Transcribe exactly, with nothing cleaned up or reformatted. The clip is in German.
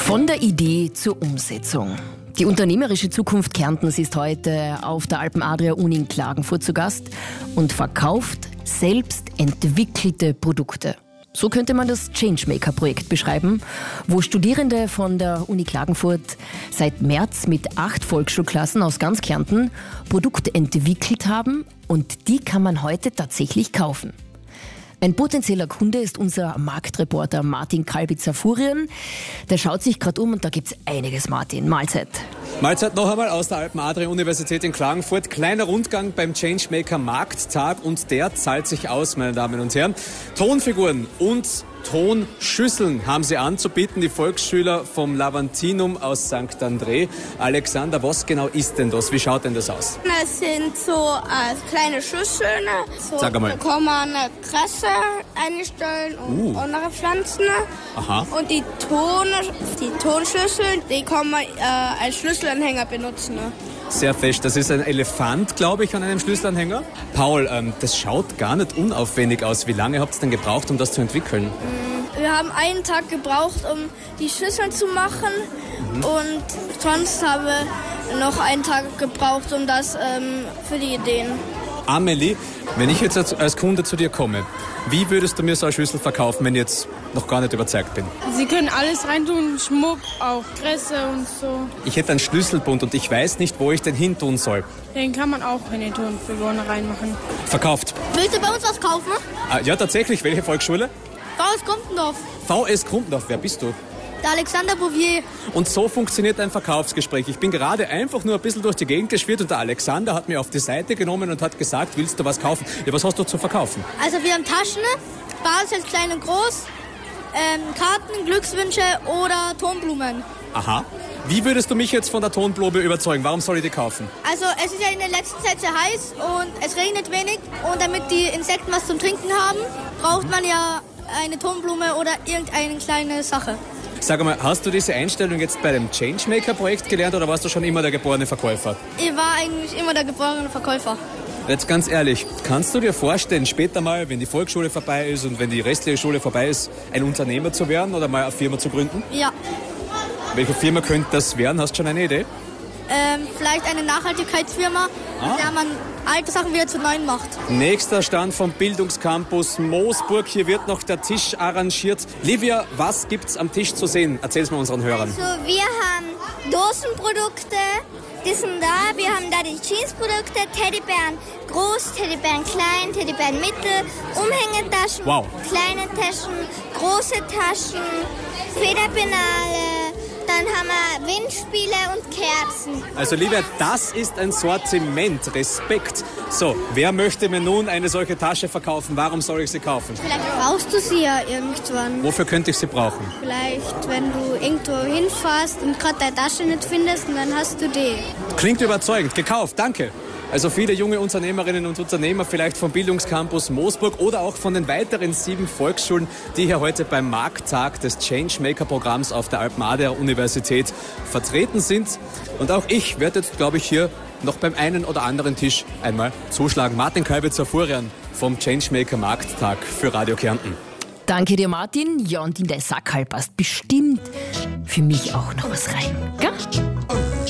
Von der Idee zur Umsetzung. Die unternehmerische Zukunft Kärntens ist heute auf der Alpen Adria Uni in Klagenfurt zu Gast und verkauft selbst entwickelte Produkte. So könnte man das Changemaker-Projekt beschreiben, wo Studierende von der Uni Klagenfurt seit März mit acht Volksschulklassen aus ganz Kärnten Produkte entwickelt haben und die kann man heute tatsächlich kaufen. Ein potenzieller Kunde ist unser Marktreporter Martin Kalbitzer-Furien. Der schaut sich gerade um und da gibt's einiges, Martin. Mahlzeit. Mahlzeit noch einmal aus der Alpen Adria Universität in Klagenfurt. Kleiner Rundgang beim Changemaker Markttag und der zahlt sich aus, meine Damen und Herren. Tonfiguren und Tonschüsseln haben sie anzubieten, die Volksschüler vom Lavantinum aus Sankt André. Alexander, was genau ist denn das? Wie schaut denn das aus? Das sind so äh, kleine Schüsseln. So, Sag einmal. Da kann man Kresse einstellen und Uh. andere Pflanzen. Aha. Und die, Ton, die Tonschüsseln, die kann man äh, als Schlüsselanhänger benutzen. Sehr fest. Das ist ein Elefant, glaube ich, an einem Schlüsselanhänger. Paul, ähm, das schaut gar nicht unaufwendig aus. Wie lange habt ihr denn gebraucht, um das zu entwickeln? Wir haben einen Tag gebraucht, um die Schüsseln zu machen. Mhm. Und sonst haben wir noch einen Tag gebraucht, um das ähm, für die Ideen. Amelie, wenn ich jetzt als Kunde zu dir komme, wie würdest du mir so eine Schüssel verkaufen, wenn ich jetzt noch gar nicht überzeugt bin? Sie können alles reintun, Schmuck, auch Kresse und so. Ich hätte einen Schlüsselbund und ich weiß nicht, wo ich den hin tun soll. Den kann man auch in die Tonfiguren reinmachen. Verkauft. Willst du bei uns was kaufen? Ah, ja, tatsächlich. Welche Volksschule? V S Grumpendorf. V S Grumpendorf. Wer bist du? Der Alexander Bouvier. Und so funktioniert ein Verkaufsgespräch. Ich bin gerade einfach nur ein bisschen durch die Gegend geschwirrt und der Alexander hat mir auf die Seite genommen und hat gesagt, willst du was kaufen? Ja, was hast du zu verkaufen? Also wir haben Taschen, Basis klein und groß, ähm, Karten, Glückswünsche oder Tonblumen. Aha. Wie würdest du mich jetzt von der Tonblume überzeugen? Warum soll ich die kaufen? Also es ist ja in der letzten Zeit sehr heiß und es regnet wenig. Und damit die Insekten was zum Trinken haben, braucht man ja eine Tonblume oder irgendeine kleine Sache. Sag mal, hast du diese Einstellung jetzt bei dem Changemaker-Projekt gelernt oder warst du schon immer der geborene Verkäufer? Ich war eigentlich immer der geborene Verkäufer. Jetzt ganz ehrlich, kannst du dir vorstellen, später mal, wenn die Volksschule vorbei ist und wenn die restliche Schule vorbei ist, ein Unternehmer zu werden oder mal eine Firma zu gründen? Ja. Welche Firma könnte das werden? Hast du schon eine Idee? Ähm, vielleicht eine Nachhaltigkeitsfirma, Ah. in der man alte Sachen wieder zu neuen macht. Nächster Stand vom Bildungscampus Moosburg. Hier wird noch der Tisch arrangiert. Livia, was gibt's am Tisch zu sehen? Erzähl's mal unseren Hörern. Also wir haben Dosenprodukte, die sind da. Wir haben da die Jeansprodukte, Teddybären groß, Teddybären klein, Teddybären mittel, Umhängetaschen, Wow. kleine Taschen, große Taschen, Federpenale. Dann haben wir Windspiele und Kerzen. Also Livia, das ist ein Sortiment. Respekt. So, wer möchte mir nun eine solche Tasche verkaufen? Warum soll ich sie kaufen? Vielleicht brauchst du sie ja irgendwann. Wofür könnte ich sie brauchen? Vielleicht, wenn du irgendwo hinfährst und gerade deine Tasche nicht findest, und dann hast du die. Klingt überzeugend. Gekauft. Danke. Also viele junge Unternehmerinnen und Unternehmer vielleicht vom Bildungscampus Moosburg oder auch von den weiteren sieben Volksschulen, die hier heute beim Markttag des Changemaker-Programms auf der Alpen Adria Universität vertreten sind. Und auch ich werde jetzt, glaube ich, hier noch beim einen oder anderen Tisch einmal zuschlagen. Martin Kalbitzer-Furien vom Changemaker Markttag für Radio Kärnten. Danke dir, Martin. Ja, und in der Sackerl passt bestimmt für mich auch noch was rein. Gell?